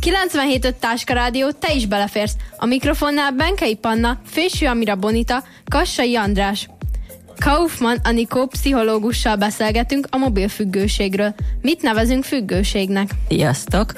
97.5 Táska Rádió, te is beleférsz. A mikrofonnál Benkei Panna, Fésű Amira Bonita, Kassai András. Kaufmann Anikó pszichológussal beszélgetünk a mobilfüggőségről. Mit nevezünk függőségnek? Sziasztok!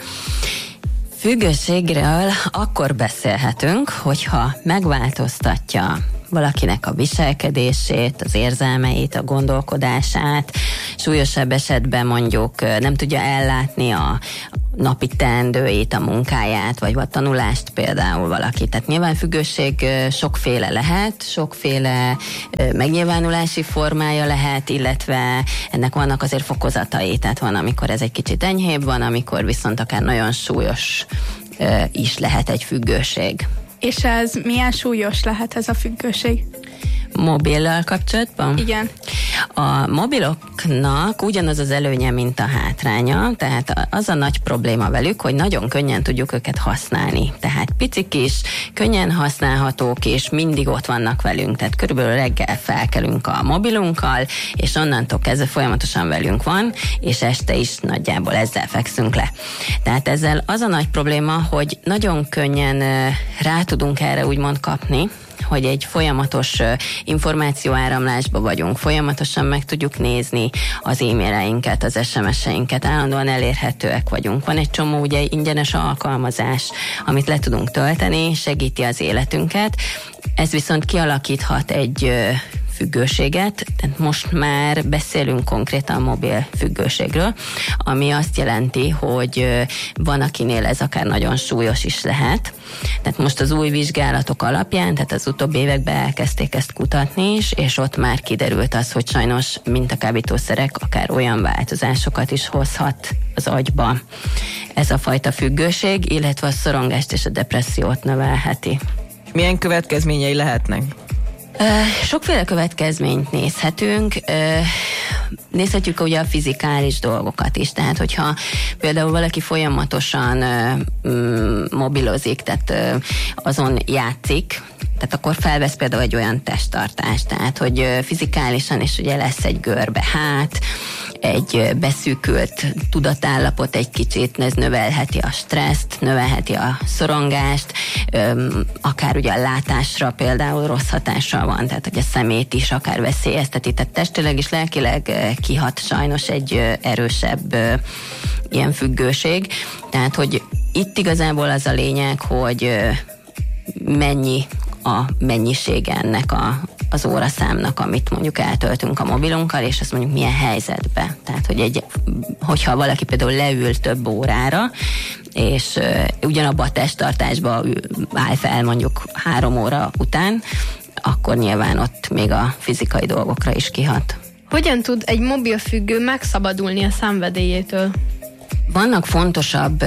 Függőségről akkor beszélhetünk, hogyha megváltoztatja valakinek a viselkedését, az érzelmeit, a gondolkodását, súlyosabb esetben mondjuk nem tudja ellátni a napi teendőit, a munkáját, vagy a tanulást például valaki. Tehát nyilván függőség sokféle lehet, sokféle megnyilvánulási formája lehet, illetve ennek vannak azért fokozatai. Tehát van, amikor ez egy kicsit enyhébb, van, amikor viszont akár nagyon súlyos is lehet egy függőség. És ez milyen súlyos lehet ez a függőség? Mobillal kapcsolatban? Igen. A mobiloknak ugyanaz az előnye, mint a hátránya, tehát az a nagy probléma velük, hogy nagyon könnyen tudjuk őket használni. Tehát picik is, könnyen használhatók, és mindig ott vannak velünk. Tehát körülbelül reggel felkelünk a mobilunkkal, és onnantól kezdve folyamatosan velünk van, és este is nagyjából ezzel fekszünk le. Tehát ezzel az a nagy probléma, hogy nagyon könnyen rá tudunk erre úgymond kapni, hogy egy folyamatos információáramlásba vagyunk, folyamatosan meg tudjuk nézni az e-maileinket, az SMS-einket, állandóan elérhetőek vagyunk. Van egy csomó ugye ingyenes alkalmazás, amit le tudunk tölteni, segíti az életünket. Ez viszont kialakíthat egy függőséget, tehát most már beszélünk konkrétan mobil függőségről, ami azt jelenti, hogy van, akinél ez akár nagyon súlyos is lehet. Tehát most az új vizsgálatok alapján, tehát az utóbbi években elkezdték ezt kutatni is, és ott már kiderült az, hogy sajnos mint a kábítószerek akár olyan változásokat is hozhat az agyba ez a fajta függőség, illetve a szorongást és a depressziót növelheti. Milyen következményei lehetnek? Sokféle következményt nézhetünk. Nézhetjük ugye a fizikális dolgokat is, tehát hogyha például valaki folyamatosan mobilozik, tehát azon játszik, tehát akkor felvesz például egy olyan testtartást, tehát hogy fizikálisan is ugye lesz egy görbe hát, egy beszűkült tudatállapot egy kicsit, ez növelheti a stresszt, növelheti a szorongást, akár ugye a látásra például rossz hatással van, tehát hogy a szemét is akár veszélyezteti, tehát testileg és lelkileg kihat sajnos egy erősebb ilyen függőség, tehát hogy itt igazából az a lényeg, hogy mennyi a mennyisége ennek az óraszámnak, amit mondjuk eltöltünk a mobilunkkal, és azt mondjuk milyen helyzetbe. Tehát, hogy hogyha valaki például leül több órára, és ugyanabba a testtartásba áll fel mondjuk 3 óra után, akkor nyilván ott még a fizikai dolgokra is kihat. Hogyan tud egy mobilfüggő megszabadulni a szenvedélyétől? Vannak fontosabb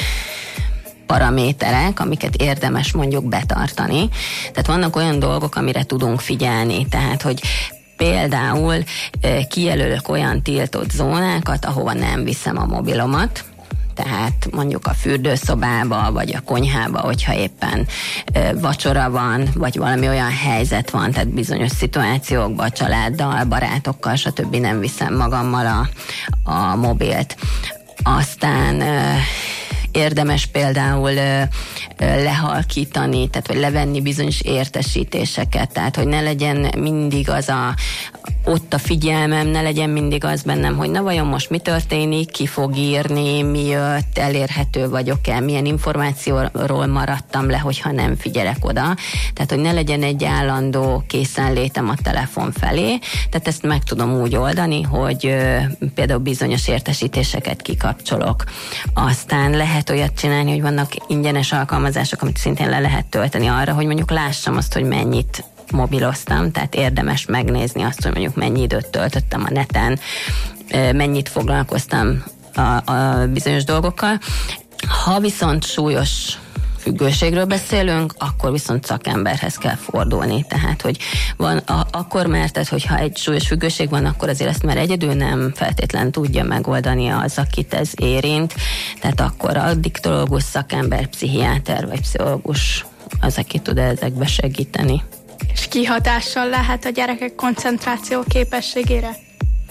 paraméterek, amiket érdemes mondjuk betartani. Tehát vannak olyan dolgok, amire tudunk figyelni, tehát hogy például kijelölök olyan tiltott zónákat, ahova nem viszem a mobilomat, tehát mondjuk a fürdőszobába, vagy a konyhába, hogyha éppen vacsora van, vagy valami olyan helyzet van, tehát bizonyos szituációkban, családdal, barátokkal, stb. Nem viszem magammal a mobilt. Aztán érdemes például lehalkítani, tehát vagy levenni bizonyos értesítéseket, tehát hogy ne legyen mindig ott a figyelmem, ne legyen mindig az bennem, hogy na vajon most mi történik, ki fog írni, mi jött, elérhető vagyok-e, milyen információról maradtam le, hogyha nem figyelek oda. Tehát, hogy ne legyen egy állandó készenlétem a telefon felé. Tehát ezt meg tudom úgy oldani, hogy például bizonyos értesítéseket kikapcsolok. Aztán lehet olyat csinálni, hogy vannak ingyenes alkalmazások, amit szintén le lehet tölteni arra, hogy mondjuk lássam azt, hogy mennyit mobiloztam, tehát érdemes megnézni azt, hogy mondjuk mennyi időt töltöttem a neten, mennyit foglalkoztam a bizonyos dolgokkal. Ha viszont súlyos függőségről beszélünk, akkor viszont szakemberhez kell fordulni. Tehát, hogy van, akkor már, tehát, hogyha egy súlyos függőség van, akkor azért ezt már egyedül nem feltétlen tudja megoldani az, akit ez érint. Tehát akkor addiktológus, szakember, pszichiáter vagy pszichológus az, aki tud ezekbe segíteni. És kihatással lehet a gyerekek koncentráció képességére?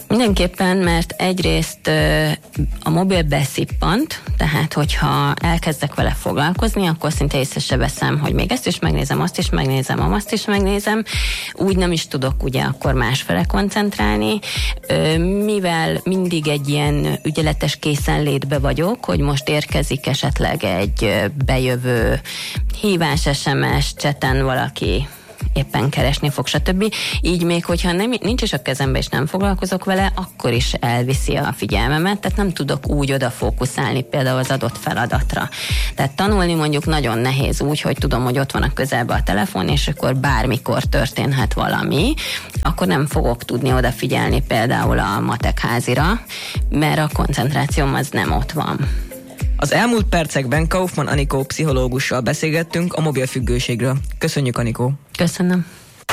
Mindenképpen, mert egyrészt a mobil beszippant, tehát hogyha elkezdek vele foglalkozni, akkor szinte észre se veszem, hogy még ezt is megnézem, azt is megnézem, azt is megnézem. Úgy nem is tudok ugye akkor másfele koncentrálni, mivel mindig egy ilyen ügyeletes készenlétbe vagyok, hogy most érkezik esetleg egy bejövő hívás, SMS, chaten valaki éppen keresni fog, stb. Így még, hogyha nincs is a kezembe, és nem foglalkozok vele, akkor is elviszi a figyelmemet, tehát nem tudok úgy oda fókuszálni például az adott feladatra. Tehát tanulni mondjuk nagyon nehéz úgy, hogy tudom, hogy ott van a közelben a telefon, és akkor bármikor történhet valami, akkor nem fogok tudni odafigyelni például a matek házira, mert a koncentrációm az nem ott van. Az elmúlt percekben Kaufmann Anikó pszichológussal beszélgettünk a mobilfüggőségről. Köszönjük, Anikó! Köszönöm!